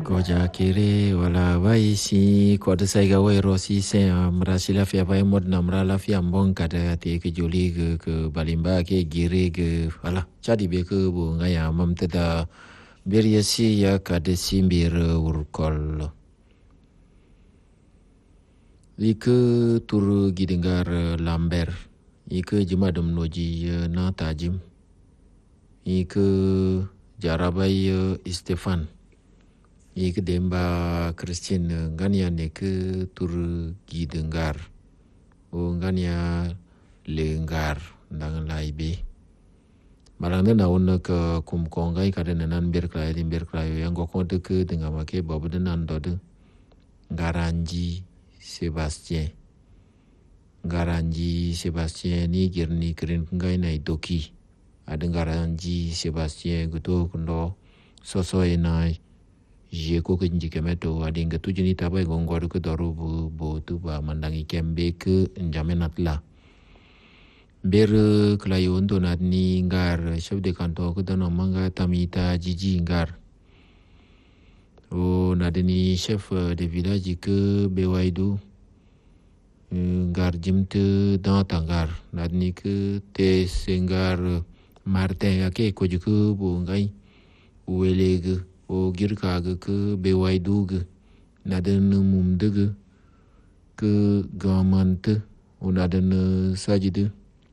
Goja kiri wala wai si ko da sai ga wai rosi se mra si la fia vai mod na mra la fia mbon ka da te ke joli ke balimba ke gire ke wala chadi be ke bu ngaya mam te da beria si ya ka de simbir urkol ike tur gidengar lamber ike jima dum noji na tajim ike jarabai Stefan ike demba Christian ngania ne ke tur gidengar o ngania lengar ndang laibe marang na wonna ka kum kongai ka den nan ber klayo yang go konte ke dengan make babu den nan dode garanji Sebastien ni girni keren ngai nai doki ada garanji Sebastien guto kundo soso enai je ko ke njike meto adinga tujini tabai gongwaru ke doru bo tu ba mandangi kembe ke njamenatla ber klayo ndo nadni ngar chef de canton ko dano manga tamita jiji ngar o nadeni chef de village ke bewaidu ngar jimte dans tangar nadni ke te sengar martin ake ko juku bo ngai weleg o girka ke bewaidu ge naden mumdege ke gamante o naden sajide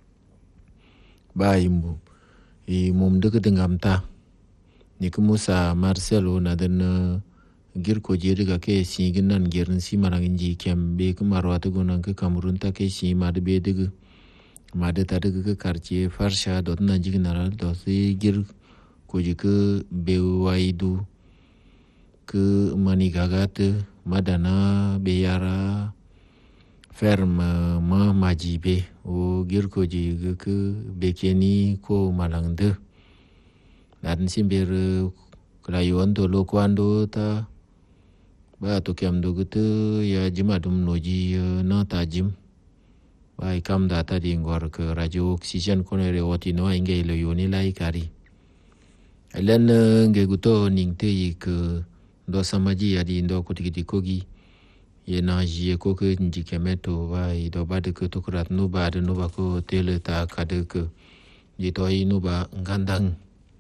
baimbu mumdege dengamta ni kumusa marcelo naden girko jeri ga ke sigin nan gerin si marangin ji kembe kuma rawata gonan ke Cameroon ta ke si ma de bedege ma de ta de ke quartier farsha dot na jignaral do si gir ko ji ke bewaidu ke manigagat madana beyara ferme ma majibe o girko ji ke bekeni ko malangde dan simber klayon to lokwando ta ba to kem dogutu ya jima dum noji na tajim ba kam data di ngor ke radio oxygen konere woti no inge lo yoni lai kari elen nge guto ningte ke do samaji ya di ndo kutiki kogi ye na ji ko ke njike meto ba do ba de ke to krat no ba de no ba ko tele ta kade ke di to no ba ngandang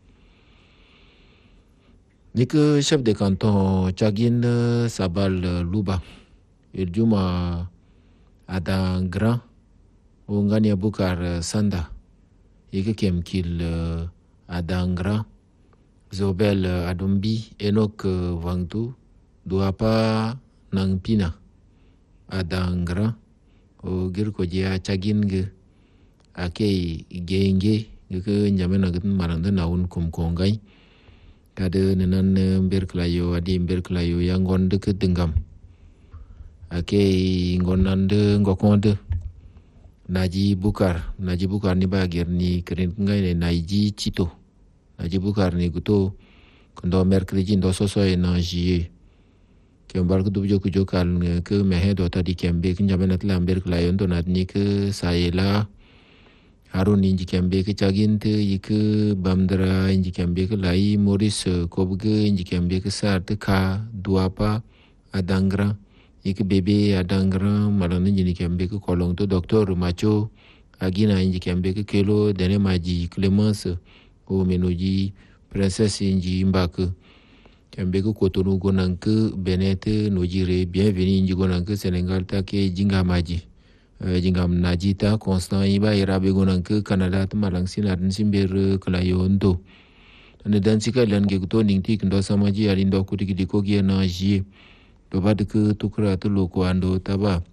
ni que chef de canton Chagin Sabal Luba il juma ada grand o ngania Bukar Sanda ike kem kil ada grand Zobel Adombi Enoch Wangtu Duapa Nangpina ada grand o girko dia Chagin ge ake genge ke njamena gutun maranda naun kum kongai kada nenan berklayo adi berklayo yang gonde ke denggam ake ngonande ngokonde Naji Bukar ni bagir ni keren ngai ne Naiji Chito Naji Bukar ni guto kondo merkredi ndo soso na jie kembar ku dubjo ku jokal ke mehe do tadi kembe kinjabenat la berklayo ndo nadni ke sayela Harun inji kembe ke Chaginte yike bamdra inji kembe ke lai Maurice Kobge inji kembe ke sarte ka duapa adangra yike bebe adangra malana inji kembe ke kolong to doktor macho agina inji kembe ke kelo dene maji Clemence o menoji princesse inji mbake kembe ke Cotonou gonan ke benete nojire bienvenue inji gonan ke Senegal ta ke jinga maji jingam najita constant iba irabe gonan ke Canada to malang sinar simber klayondo ne dan sika lan ge to ningti ndo samaji ali ndo kutiki diko ge na ji to bad ke tukra to loko ando taba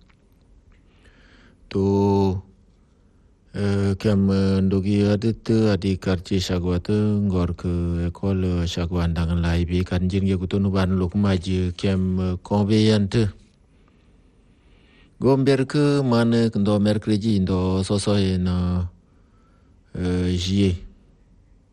to kam ndogi adet adi quartier Chagwat ngor ke école Chagwan dang lai be kan jin ge to no ban lok maji kam conveyante Gomber ke mana kendo merkredi ndo soso na jie